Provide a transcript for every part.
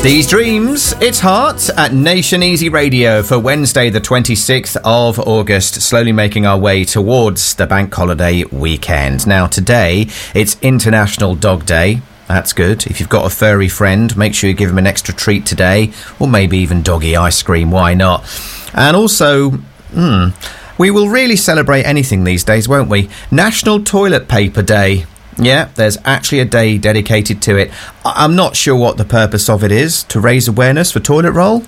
These Dreams, it's Heart at Nation Easy Radio for Wednesday the 26th of August, slowly making our way towards the bank holiday weekend. Now today, it's International Dog Day. That's good. If you've got a furry friend, make sure you give him an extra treat today, or maybe even doggy ice cream, why not? And also, we will really celebrate anything these days, won't we? National Toilet Paper Day. Yeah, there's actually a day dedicated to it. I'm not sure what the purpose of it is, to raise awareness for toilet roll.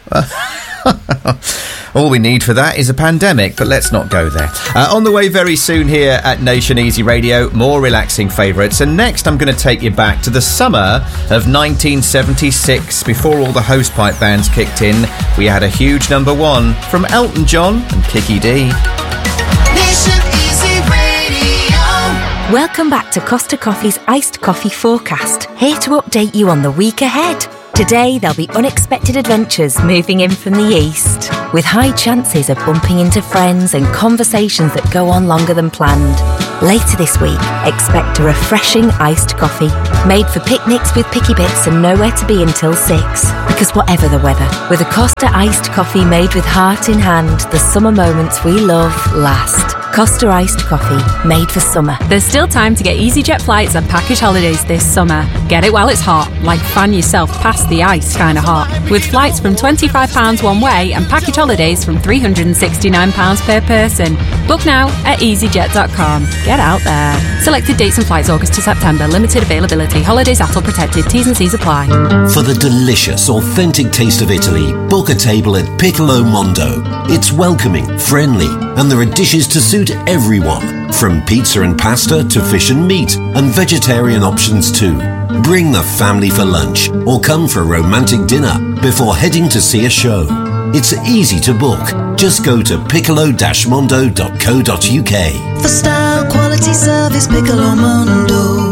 All we need for that is a pandemic, but let's not go there. On the way very soon here at Nation Easy Radio, more relaxing favourites. And next I'm going to take you back to the summer of 1976. Before all the hosepipe bands kicked in, we had a huge number one from Elton John and Kiki D. Nation Easy Radio. Welcome back to Costa Coffee's Iced Coffee Forecast, here to update you on the week ahead. Today, there'll be unexpected adventures moving in from the east, with high chances of bumping into friends and conversations that go on longer than planned. Later this week, expect a refreshing iced coffee, made for picnics with picky bits and nowhere to be until 6. Because whatever the weather, with a Costa iced coffee made with heart in hand, the summer moments we love last. Costa iced coffee, made for summer. There's still time to get EasyJet flights and package holidays this summer. Get it while it's hot, like fan yourself past the ice kind of hot. With flights from £25 one way and package holidays from £369 per person. Book now at easyjet.com. Get out there. Selected dates and flights August to September. Limited availability. Holidays ATOL protected. T's and C's apply. For the delicious, authentic taste of Italy, book a table at Piccolo Mondo. It's welcoming, friendly, and there are dishes to suit everyone, from pizza and pasta to fish and meat, and vegetarian options too. Bring the family for lunch or come for a romantic dinner before heading to see a show. It's easy to book. Just go to piccolo-mondo.co.uk. For style, quality, service, Piccolo Mondo.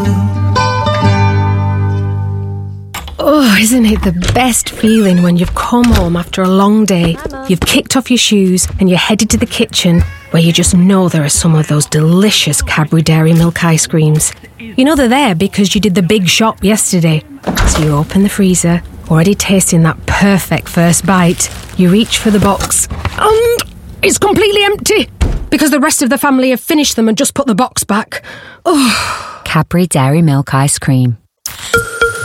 Oh, isn't it the best feeling when you've come home after a long day, you've kicked off your shoes and you're headed to the kitchen where you just know there are some of those delicious Cadbury Dairy Milk ice creams. You know they're there because you did the big shop yesterday. So you open the freezer, already tasting that perfect first bite. You reach for the box and it's completely empty because the rest of the family have finished them and just put the box back. Oh. Cadbury Dairy Milk ice cream.